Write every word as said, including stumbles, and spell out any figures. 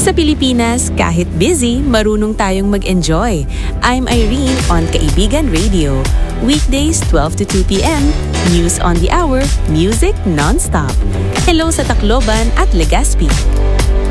Sa Pilipinas, kahit busy, marunong tayong mag-enjoy. I'm Irene on Kaibigan Radio. Weekdays twelve to two p m, news on the hour, music non-stop. Hello sa Tacloban at Legazpi.